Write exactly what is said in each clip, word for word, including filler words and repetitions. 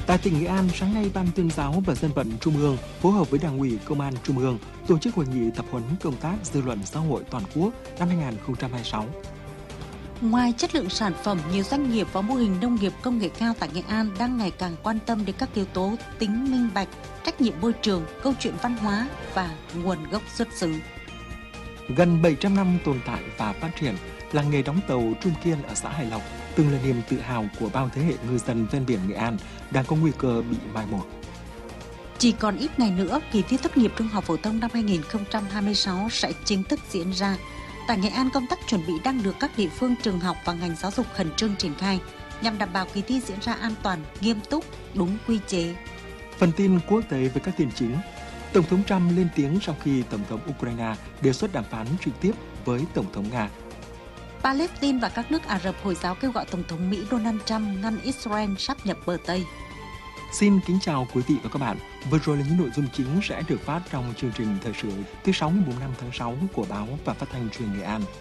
Tại tỉnh Nghệ An, sáng nay Ban Tuyên giáo và Dân vận Trung ương phối hợp với Đảng ủy Công an Trung ương tổ chức hội nghị tập huấn công tác dư luận xã hội toàn quốc năm hai nghìn không trăm hai mươi sáu. Ngoài chất lượng sản phẩm, nhiều doanh nghiệp và mô hình nông nghiệp công nghệ cao tại Nghệ An đang ngày càng quan tâm đến các yếu tố tính minh bạch, trách nhiệm môi trường, câu chuyện văn hóa và nguồn gốc xuất xứ. Gần bảy trăm năm tồn tại và phát triển, làng nghề đóng tàu Trung Kiên ở xã Hải Lộc từng là niềm tự hào của bao thế hệ ngư dân ven biển Nghệ An đang có nguy cơ bị mai một. Chỉ còn ít ngày nữa, kỳ thi tốt nghiệp trung học phổ thông năm hai nghìn không trăm hai mươi sáu sẽ chính thức diễn ra. Tại Nghệ An, công tác chuẩn bị đang được các địa phương, trường học và ngành giáo dục khẩn trương triển khai nhằm đảm bảo kỳ thi diễn ra an toàn, nghiêm túc, đúng quy chế. Phần tin quốc tế với các tin chính. Tổng thống Trump lên tiếng sau khi Tổng thống Ukraine đề xuất đàm phán trực tiếp với Tổng thống Nga. Palestine và các nước Ả Rập Hồi giáo kêu gọi Tổng thống Mỹ Donald Trump ngăn Israel sáp nhập bờ Tây. Xin kính chào quý vị và các bạn. Vừa rồi là những nội dung chính sẽ được phát trong chương trình thời sự thứ sáu ngày năm tháng sáu của Báo và Phát thanh Truyền Nghệ An.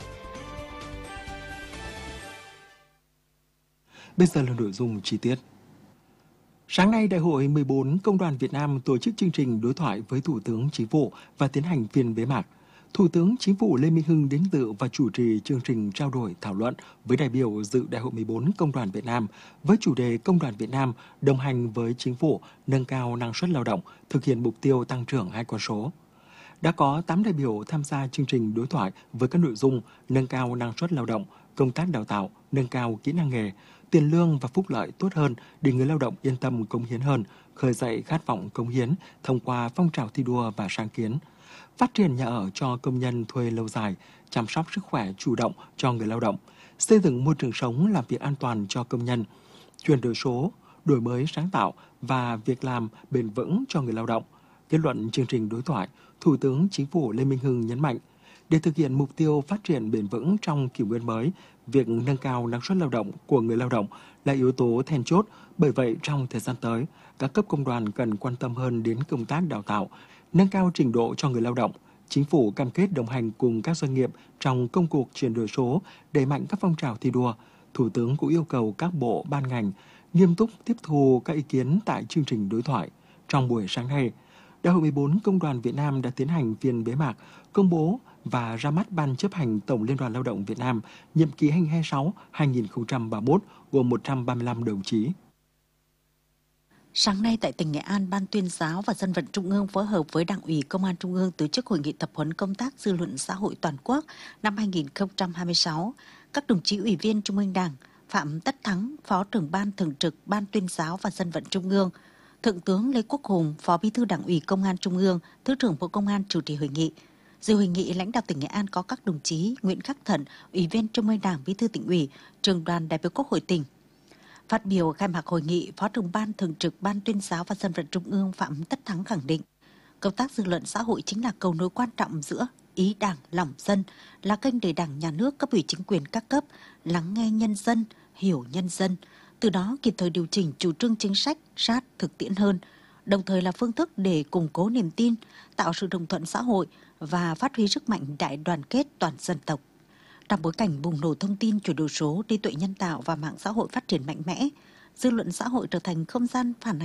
Bây giờ là nội dung chi tiết. Sáng nay, Đại hội mười bốn Công đoàn Việt Nam tổ chức chương trình đối thoại với Thủ tướng Chính phủ và tiến hành phiên bế mạc. Thủ tướng Chính phủ Lê Minh Hưng đến dự và chủ trì chương trình trao đổi thảo luận với đại biểu dự Đại hội mười bốn Công đoàn Việt Nam với chủ đề Công đoàn Việt Nam đồng hành với Chính phủ nâng cao năng suất lao động, thực hiện mục tiêu tăng trưởng hai con số. Đã có tám đại biểu tham gia chương trình đối thoại với các nội dung nâng cao năng suất lao động, công tác đào tạo, nâng cao kỹ năng nghề, tiền lương và phúc lợi tốt hơn để người lao động yên tâm cống hiến hơn, khơi dậy khát vọng cống hiến thông qua phong trào thi đua và sáng kiến, phát triển nhà ở cho công nhân thuê lâu dài, chăm sóc sức khỏe chủ động cho người lao động, xây dựng môi trường sống làm việc an toàn cho công nhân, chuyển đổi số, đổi mới sáng tạo và việc làm bền vững cho người lao động. Kết luận chương trình đối thoại, Thủ tướng Chính phủ Lê Minh Hưng nhấn mạnh, để thực hiện mục tiêu phát triển bền vững trong kỷ nguyên mới, việc nâng cao năng suất lao động của người lao động là yếu tố then chốt. Bởi vậy, trong thời gian tới, các cấp công đoàn cần quan tâm hơn đến công tác đào tạo, nâng cao trình độ cho người lao động. Chính phủ cam kết đồng hành cùng các doanh nghiệp trong công cuộc chuyển đổi số, đẩy mạnh các phong trào thi đua. Thủ tướng cũng yêu cầu các bộ, ban ngành nghiêm túc tiếp thu các ý kiến tại chương trình đối thoại. Trong buổi sáng nay, Đại hội mười bốn Công đoàn Việt Nam đã tiến hành phiên bế mạc, công bố và ra mắt Ban chấp hành Tổng Liên đoàn Lao động Việt Nam nhiệm kỳ hai nghìn không trăm hai mươi sáu đến hai nghìn không trăm ba mươi mốt gồm một trăm ba mươi lăm đồng chí. Sáng nay tại tỉnh Nghệ An, Ban Tuyên giáo và Dân vận Trung ương phối hợp với Đảng ủy Công an Trung ương tổ chức hội nghị tập huấn công tác dư luận xã hội toàn quốc năm hai nghìn không trăm hai mươi sáu. Các đồng chí Ủy viên Trung ương Đảng, Phạm Tất Thắng, Phó trưởng Ban Thường trực Ban Tuyên giáo và Dân vận Trung ương, Thượng tướng Lê Quốc Hùng, Phó Bí thư Đảng ủy Công an Trung ương, Thứ trưởng Bộ Công an chủ trì hội nghị. Dự hội nghị, lãnh đạo tỉnh Nghệ An có các đồng chí Nguyễn Khắc Thận, Ủy viên Trung ương Đảng, Bí thư Tỉnh ủy, Trưởng đoàn đại biểu Quốc hội tỉnh. Phát biểu khai mạc hội nghị, Phó trưởng Ban Thường trực Ban Tuyên giáo và Dân vận Trung ương Phạm Tất Thắng khẳng định, công tác dư luận xã hội chính là cầu nối quan trọng giữa ý Đảng, lòng dân, là kênh để Đảng, Nhà nước, cấp ủy chính quyền các cấp lắng nghe nhân dân, hiểu nhân dân, từ đó kịp thời điều chỉnh chủ trương chính sách sát thực tiễn hơn, đồng thời là phương thức để củng cố niềm tin, tạo sự đồng thuận xã hội và phát huy sức mạnh đại đoàn kết toàn dân tộc. Trong bối cảnh bùng nổ thông tin, chuyển đổi số, trí tuệ nhân tạo và mạng xã hội phát triển mạnh mẽ, dư luận xã hội trở thành không gian phản ánh